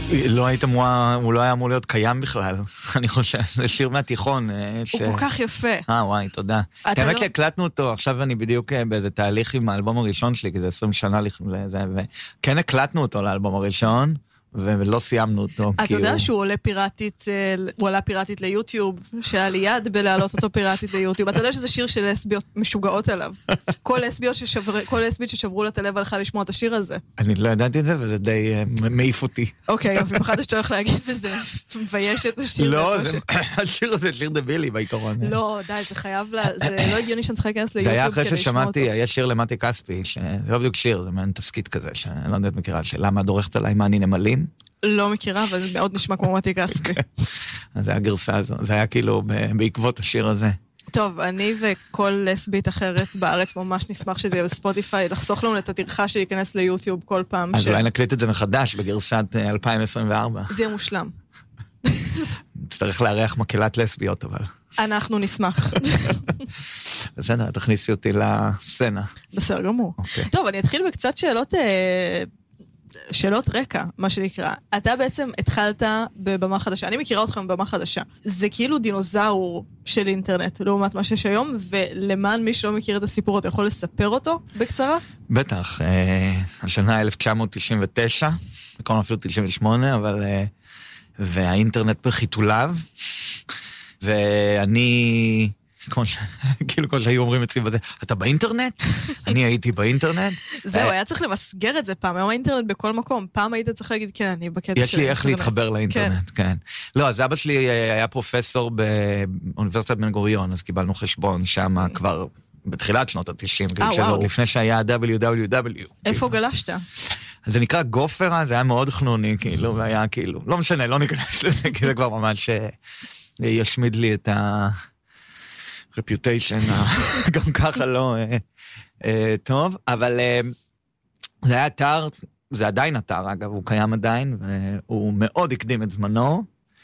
לא היית אמורה, הוא לא היה אמור להיות קיים בכלל. אני חושב, זה שיר מהתיכון. הוא כל כך יפה. וואי, תודה. האמת שהקלטנו אותו, עכשיו אני בדיוק באיזה תהליך עם האלבום הראשון שלי, כי זה 20 שנה לזה, וכן הקלטנו אותו לאלבום הראשון, ולא סיימנו אותו. אתה יודע שהוא עולה פיראטית, הוא עלה פיראטית ליוטיוב, שהיה לי יד בלהעלות אותו פיראטית ליוטיוב. אתה יודע שזה שיר של לסביות משוגעות עליו. כל לסבית ששברו לה את הלב הלכה לשמוע את השיר הזה. אני לא ידעתי את זה, וזה די מעיף אותי. אוקיי, במיוחד שאתה הולך להגיד בזה, מבייש את השיר. לא, השיר הזה שיר דבילי בעיקרון. לא, די, זה חייב זה לא הגיוני שאני צריכה להיכנס ליוטיוב. זה היה אחרי ששמעתי, יש שיר למתי כספי, זה לא בדיוק שיר, זה מעין תסקית כזה, שאני לא יודעת מכירה, שלמה דורכת עליי מה אני נמלים. לא מכירה, אבל זה מאוד נשמע כמו מתי כספי. אז זה היה גרסה הזו, זה היה כאילו בעקבות השיר הזה. טוב, אני וכל לסבית אחרת בארץ ממש נשמח שזה יהיה בספוטיפיי, לחסוך לנו את הטרחה שייכנס ליוטיוב כל פעם. אז אולי נקליט את זה מחדש בגרסת 2024. זה יהיה מושלם. צריך לארח מקהלת לסביות, אבל. אנחנו נשמח. בסדר, תכניסי אותי לסצנה. בסדר גמור. טוב, אני אתחיל בקצת שאלות רקע, מה שנקרא. אתה בעצם התחלת בבמה חדשה. אני מכירה אתכם בבמה חדשה. זה כאילו דינוזאור של אינטרנט, לעומת מה שיש היום, ולמען מי שלא מכיר את הסיפור, אתה יכול לספר אותו בקצרה? בטח. השנה 1999, קוראים אפילו 98, אבל והאינטרנט בחיתוליו, ואני כאילו כמו שהיו אומרים אצלי בזה, אתה באינטרנט? אני הייתי באינטרנט. זהו, היה צריך למסגר את זה פעם, היום האינטרנט בכל מקום, פעם היית צריך להגיד, כן, אני בקטע של יש לי איך להתחבר לאינטרנט, כן. לא, אז אבא שלי היה פרופסור באוניברסיטת בן גוריון, אז קיבלנו חשבון שם כבר בתחילת שנות ה-90, לפני שהיה www. איפה גלשת? זה נקרא גופרה, זה היה מאוד חנוני, כאילו, והיה כאילו, לא משנה, לא ניכנס לזה, כי זה כבר ממש ישמיד לי את רפיוטיישן, גם ככה לא טוב, אבל זה היה אתר, זה עדיין אתר, אגב, הוא קיים עדיין, והוא מאוד הקדים את זמנו,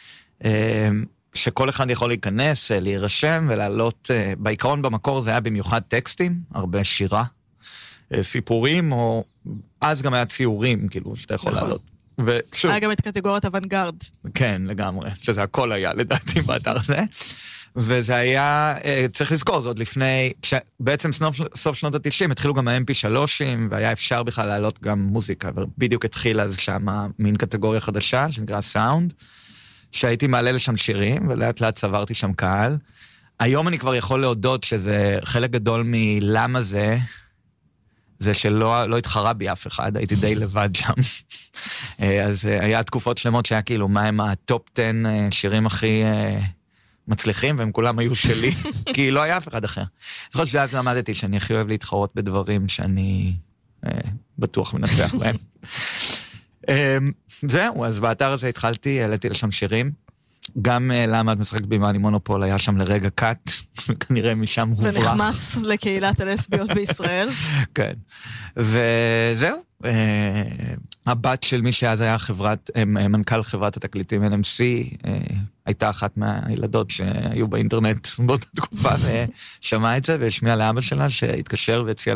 שכל אחד יכול להיכנס, להירשם ולעלות, בעיקרון במקור זה היה במיוחד טקסטים, הרבה שירה, סיפורים, או אז גם היה ציורים, כאילו, שאתה יכול לעלות. היה גם את קטגוריית אוונגרד. כן, לגמרי, שזה הכל היה, לדעתי, באתר הזה. וזה היה, צריך לזכור, זה עוד לפני, בעצם סוף שנות ה-90 התחילו גם ה-MP3, והיה אפשר בכלל לעלות גם מוזיקה, ובדיוק התחיל אז שם מין קטגוריה חדשה, שנקרא סאונד, שהייתי מעלה לשם שירים, ולאט לאט צברתי שם קהל. היום אני כבר יכול להודות שזה חלק גדול מלמה זה שלא התחרה בי אף אחד, הייתי די לבד שם. אז היה תקופות שלמות שהיה כאילו, מה הם הטופ 10 שירים הכי מצליחים, והם כולם היו שלי, כי לא היה אף אחד אחר. אני חושב שאז למדתי שאני הכי אוהב להתחרות בדברים שאני בטוח מנצח בהם. זהו, אז באתר הזה התחלתי, העליתי לשם שירים, גם למה את משחקת בימני מונופול היה שם לרגע קאט, כנראה משם הוברח. ונכנס לקהילת הלסביות בישראל. כן, וזהו, הבת של מי שאז היה מנכ"ל חברת התקליטים NMC, הייתה אחת מהילדות שהיו באינטרנט באותה תקופה, ושמעה את זה, והשמיעה לאבא שלה שהתקשר והציע